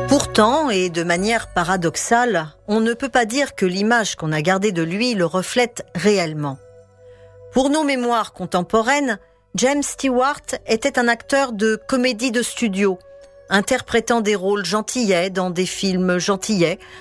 Pourtant, et de manière paradoxale, on ne peut pas dire que l'image qu'on a gardée de lui le reflète réellement. Pour nos mémoires contemporaines, James Stewart était un acteur de comédie de studio, interprétant des rôles gentillets dans des films gentillets,